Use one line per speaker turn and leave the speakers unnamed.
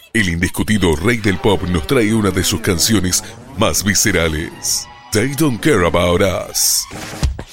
El indiscutido rey del pop nos trae una de sus canciones más viscerales, They Don't Care About Us.